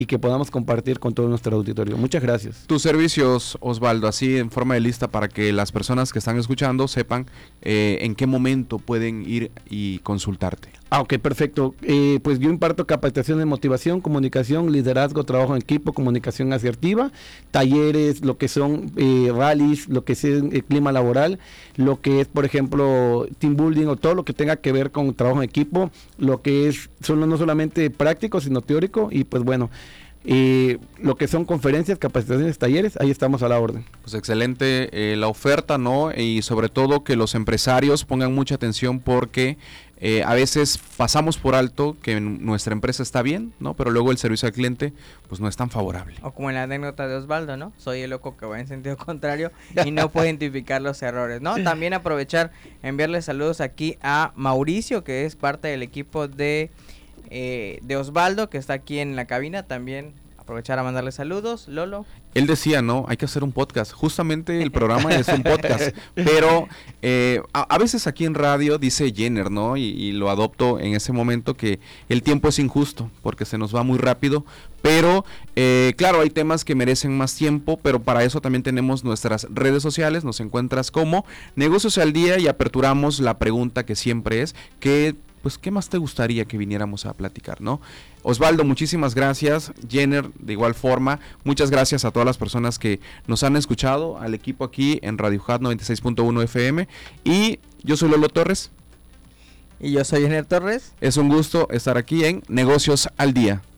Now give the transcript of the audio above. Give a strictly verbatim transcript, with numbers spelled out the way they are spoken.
y que podamos compartir con todo nuestro auditorio. Muchas gracias. Tus servicios, Osvaldo, así en forma de lista para que las personas que están escuchando sepan eh, en qué momento pueden ir y consultarte. Ah, ok, perfecto. Eh, pues yo imparto capacitación de motivación, comunicación, liderazgo, trabajo en equipo, comunicación asertiva, talleres, lo que son eh, rallies, lo que es el clima laboral, lo que es, por ejemplo, team building o todo lo que tenga que ver con trabajo en equipo, lo que es solo, no solamente práctico, sino teórico, y pues bueno, Eh, lo que son conferencias, capacitaciones, talleres, ahí estamos a la orden. Pues excelente eh, la oferta, ¿no? Y sobre todo que los empresarios pongan mucha atención porque eh, a veces pasamos por alto que nuestra empresa está bien, ¿no? Pero luego el servicio al cliente pues no es tan favorable. O como en la anécdota de Osvaldo, ¿no? Soy el loco que va en sentido contrario y no puedo identificar los errores, ¿no? También aprovechar, enviarles saludos aquí a Mauricio, que es parte del equipo de... Eh, de Osvaldo, que está aquí en la cabina. También aprovechar a mandarle saludos. Lolo. Él decía, no, hay que hacer un podcast. Justamente el programa es un podcast, pero eh, a, a veces aquí en radio dice Jenner, ¿no? Y, y lo adopto en ese momento, que el tiempo es injusto porque se nos va muy rápido, pero eh, claro, hay temas que merecen más tiempo, pero para eso también tenemos nuestras redes sociales. Nos encuentras como Negocios al Día y aperturamos la pregunta que siempre es, ¿qué pues qué más te gustaría que viniéramos a platicar, ¿no? Osvaldo, muchísimas gracias. Jenner, de igual forma, muchas gracias a todas las personas que nos han escuchado, al equipo aquí en Radio Hat noventa y seis punto uno F M, y yo soy Lolo Torres. Y yo soy Jenner Torres. Es un gusto estar aquí en Negocios al Día.